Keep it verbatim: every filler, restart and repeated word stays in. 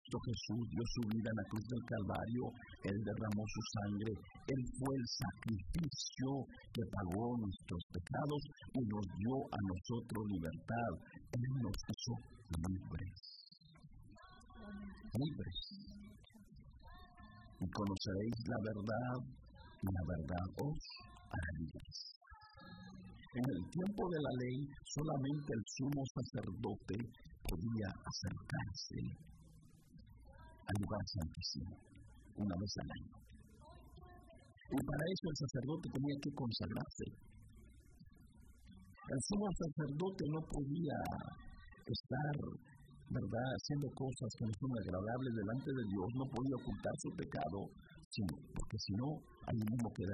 Cristo Jesús dio su vida en la cruz del Calvario, Él derramó su sangre, Él fue el sacrificio que pagó nuestros pecados y nos dio a nosotros libertad. Él nos hizo libres. Libres. Y conoceréis la verdad, y la verdad os hará libres. En el tiempo de la ley, solamente el sumo sacerdote podía acercarse al lugar santísimo una vez al año. Y para eso el sacerdote tenía que consagrarse. El sumo sacerdote no podía estar, ¿verdad?, haciendo cosas que no son agradables delante de Dios, no podía ocultar su pecado, sino, porque si no, ahí mismo queda